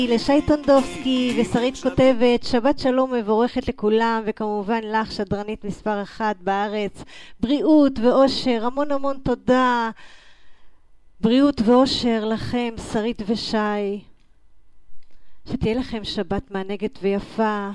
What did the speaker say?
לשי טונדובסקי, ושרית כותבת שבת שלום מבורכת לכולם, וכמובן לך שדרנית מספר 1 בארץ, בריאות ואושר, המון המון תודה, בריאות ואושר לכם שרית ושי, שתהיה לכם שבת מענגת ויפה.